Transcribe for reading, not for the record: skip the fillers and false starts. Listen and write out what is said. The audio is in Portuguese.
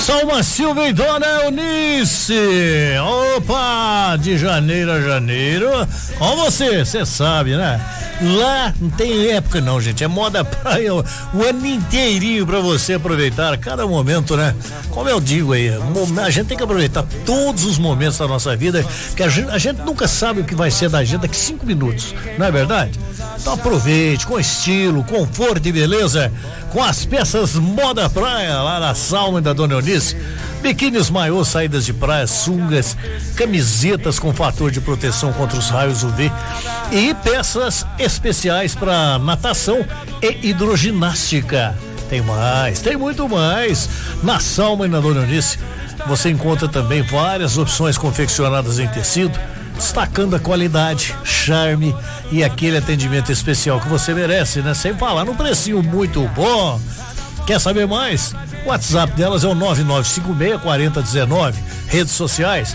Salma Silva e Dona Eunice. Opa, de janeiro a janeiro. Com você sabe, né? Lá não tem época não, gente. É moda praia o ano inteirinho pra você aproveitar cada momento, né? Como eu digo aí, a gente tem que aproveitar todos os momentos da nossa vida, porque a gente nunca sabe o que vai ser da gente daqui 5 minutos, não é verdade? Então aproveite com estilo, conforto e beleza, com as peças moda praia lá na Salma e da Dona Eunice. Biquínis, maiôs, saídas de praia, sungas, camisetas com fator de proteção contra os raios UV e peças especiais para natação e hidroginástica. Tem muito mais. Na Salma e na Dona Eunice você encontra também várias opções confeccionadas em tecido, destacando a qualidade, charme e aquele atendimento especial que você merece, né? Sem falar num precinho muito bom. Quer saber mais? O WhatsApp delas é o 9956-4019. Redes sociais,